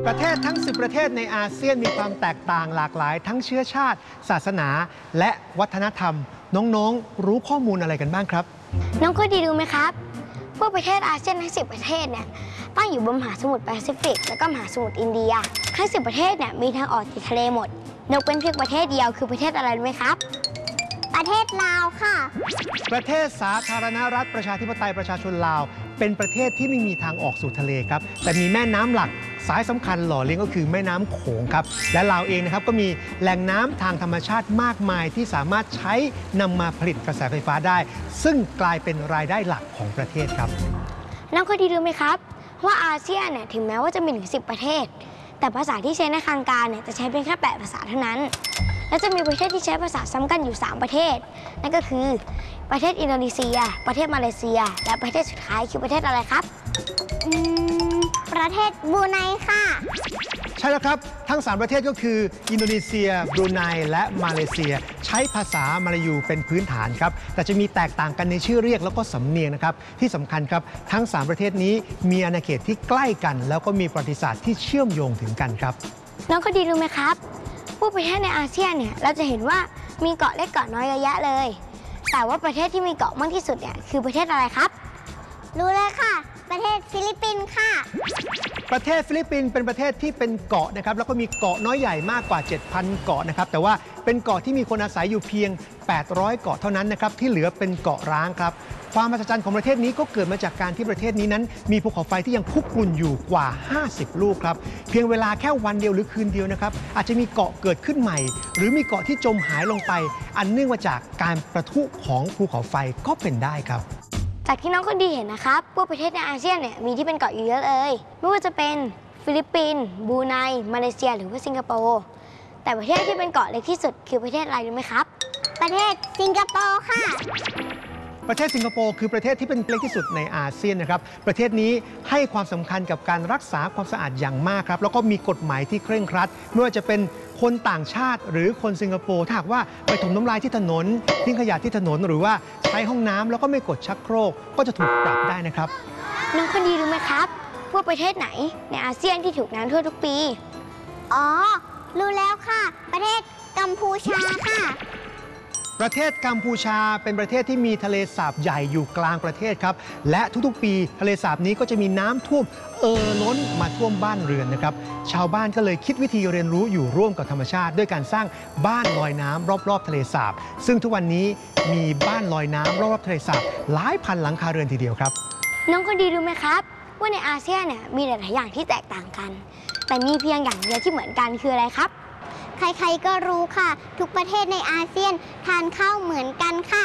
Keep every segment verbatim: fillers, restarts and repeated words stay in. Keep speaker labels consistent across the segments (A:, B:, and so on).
A: ประเทศทั้งสิบประเทศในอาเซียนมีความแตกต่างหลากหลายทั้งเชื้อชาติ ศาสนาและวัฒนธรรมน้องๆรู้ข้อมูลอะไรกันบ้างครับ
B: น้องก็ดีดูไหมครับพวกประเทศอาเซียนทั้งสิบประเทศเนี่ยตั้งอยู่บนมหาสมุทรแปซิฟิกและก็มหาสมุทรอินเดียทั้งสิบประเทศเนี่ยมีทางออกติดทะเลหมดยกเป็นเพียงประเทศเดียวคือประเทศอะไรรู้ไหมครับประเทศลาวค่ะ
A: ประเทศสาธารณรัฐประชาธิปไตยประชาชนลาวเป็นประเทศที่ไม่มีทางออกสู่ทะเลครับแต่มีแม่น้ำหลักสายสำคัญหล่อเลี้ยงก็คือแม่น้ำโขงครับและลาวเองนะครับก็มีแหล่งน้ำทางธรรมชาติมากมายที่สามารถใช้นำมาผลิตกระแสไฟฟ้าได้ซึ่งกลายเป็นรายได้หลักของประเทศครับ
B: น้องเคยดีรู้ไหมครับว่าอาเซียนเนี่ยถึงแม้ว่าจะมีถึงสิบประเทศแต่ภาษาที่ใช้ในทางการเนี่ยจะใช้เป็นแค่แปดภาษาเท่านั้นและจะมีประเทศที่ใช้ภาษาซ้ำกันอยู่สามประเทศนั่นก็คือประเทศอินโดนีเซียประเทศมาเลเซียและประเทศสุดท้ายคือประเทศอะไรครับอืมประเทศบรูไนค่ะ
A: ใช่แล้วครับทั้งสามประเทศก็คืออินโดนีเซียบรูไนและมาเลเซียใช้ภาษามลายูเป็นพื้นฐานครับแต่จะมีแตกต่างกันในชื่อเรียกแล้วก็สำเนียงนะครับที่สำคัญครับทั้งสามประเทศนี้มีอาณาเขตที่ใกล้กันแล้วก็มีประวัติศาสตร์ที่เชื่อมโยงถึงกันครับ
B: น้องก็ดีรู้ไหมครับพวกประเทศในอาเซียนเนี่ยเราจะเห็นว่ามีเกาะเล็กเกาะน้อยเยอะแยะเลยแต่ว่าประเทศที่มีเกาะมากที่สุดเนี่ยคือประเทศอะไรครับรู้เลยค่ะประเทศฟิลิปปินส์ค่ะ
A: ประเทศฟิลิปปินส์เป็นประเทศที่เป็นเกาะนะครับแล้วก็มีเกาะน้อยใหญ่มากกว่า เจ็ดพัน เกาะนะครับแต่ว่าเป็นเกาะที่มีคนอาศัยอยู่เพียงแปดร้อยเกาะเท่านั้นนะครับที่เหลือเป็นเกาะร้างครับความมหัศจรรย์ของประเทศนี้ก็เกิดมาจากการที่ประเทศนี้นั้นมีภูเขาไฟที่ยังคุกรุ่นอยู่กว่าห้าสิบลูกครับเพียงเวลาแค่วันเดียวหรือคืนเดียวนะครับอาจจะมีเกาะเกิดขึ้นใหม่หรือมีเกาะที่จมหายลงไปอันเนื่องมาจากการประทุของภูเขาไฟก็เป็นได้ครับ
B: จากที่น้องคนดีเห็นนะครับพวกประเทศในอาเซียนเนี่ยมีที่เป็นเกาะอยู่เยอะเลยไม่ว่าจะเป็นฟิลิปปินส์บรูไนมาเลเซียหรือว่าสิงคโปร์แต่ประเทศที่เป็นเกาะเล็กที่สุดคือประเทศอะไรรู้ไหมครับประเทศสิงคโปร์ค่ะ
A: ประเทศสิงคโปร์คือประเทศที่เป็นเล็กที่สุดในอาเซียนนะครับประเทศนี้ให้ความสำคัญกับการรักษาความสะอาดอย่างมากครับแล้วก็มีกฎหมายที่เคร่งครัดไม่ว่าจะเป็นคนต่างชาติหรือคนสิงคโปร์ถ้าหากว่าไปถมน้ำลายที่ถนนทิ้งขยะที่ถนนหรือว่าใช้ห้องน้ำแล้วก็ไม่กดชักโครกก็จะถูกปรับได้นะครับ
B: น้องคนดีรู้ไหมครับพวกประเทศไหนในอาเซียนที่ถูกน้ำท่วมทุกปีอ๋อรู้แล้วค่ะประเทศกัมพูชาค่ะ
A: ประเทศกัมพูชาเป็นประเทศที่มีทะเลสาบใหญ่อยู่กลางประเทศครับและทุกๆปีทะเลสาบนี้ก็จะมีน้ำท่วมเอ่อล้นมาท่วมบ้านเรือนนะครับชาวบ้านก็เลยคิดวิธีเรียนรู้อยู่ร่วมกับธรรมชาติด้วยการสร้างบ้านลอยน้ำรอบๆทะเลสาบซึ่งทุกวันนี้มีบ้านลอยน้ำรอบๆทะเลสาบหลายพันหลังคาเรือนทีเดียวครับ
B: น้องคนดีรู้ไหมครับว่าในอาเซียนเนี่ยมีหลายอย่างที่แตกต่างกันแต่มีเพียงอย่างเดียวที่เหมือนกันคืออะไรครับใครๆก็รู้ค่ะทุกประเทศในอาเซียนทานข้าวเหมือนกันค่ะ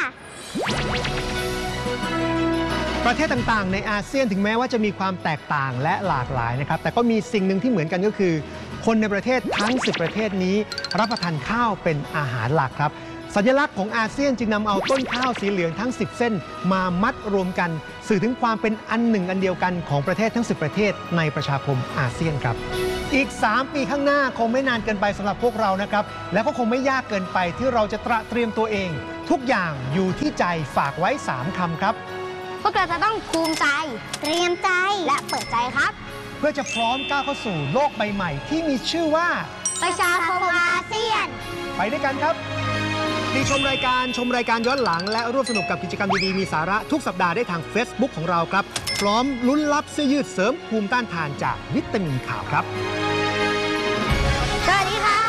A: ประเทศต่างๆในอาเซียนถึงแม้ว่าจะมีความแตกต่างและหลากหลายนะครับแต่ก็มีสิ่งหนึ่งที่เหมือนกันก็คือคนในประเทศทั้งสิบประเทศนี้รับประทานข้าวเป็นอาหารหลักครับสัญลักษณ์ของอาเซียนจึงนำเอาต้นข้าวสีเหลืองทั้งสิบเส้นมามัดรวมกันสื่อถึงความเป็นอันหนึ่งอันเดียวกันของประเทศทั้งสิบประเทศในประชาคมอาเซียนครับอีกสามปีข้างหน้าคงไม่นานเกินไปสำหรับพวกเรานะครับและก็คงไม่ยากเกินไปที่เราจะตระเตรียมตัวเองทุกอย่างอยู่ที่ใจฝากไว้สามคำครับ
B: พวกเราจะต้องภูมิใจเตรียมใจและเปิดใจครับ
A: เพื่อจะพร้อมก้าวเข้าสู่โลกใบใหม่ที่มีชื่อว่า
B: ประชาคมอาเซียน
A: ไปด้วยกันครับติชมรายการชมรายการย้อนหลังและร่วมสนุกกับกิจกรรมดีๆมีสาระทุกสัปดาห์ได้ทาง Facebook ของเราครับพร้อมลุ้นรับเสื้อยืดเสริมภูมิต้านทานจากวิตามินขาวครับ
B: สวัสดีค่ะ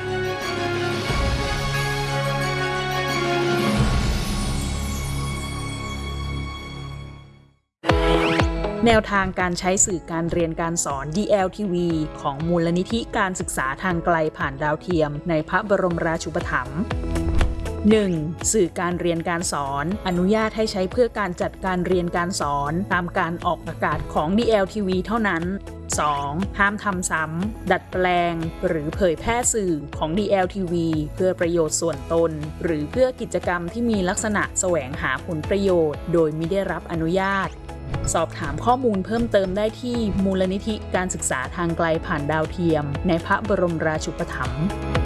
C: แนวทางการใช้สื่อการเรียนการสอน ดี แอล ที วี ของมูลนิธิการศึกษาทางไกลผ่านดาวเทียมในพระบรมราชูปถัมภ์ หนึ่ง. สื่อการเรียนการสอนอนุญาตให้ใช้เพื่อการจัดการเรียนการสอนตามการออกอากาศของ ดี แอล ที วี เท่านั้น สอง. ห้ามทำซ้ำดัดแปลงหรือเผยแพร่สื่อของ ดี แอล ที วี เพื่อประโยชน์ส่วนตนหรือเพื่อกิจกรรมที่มีลักษณะแสวงหาผลประโยชน์โดยมิได้รับอนุญาตสอบถามข้อมูลเพิ่มเติมได้ที่มูลนิธิการศึกษาทางไกลผ่านดาวเทียมในพระบรมราชูปถัมภ์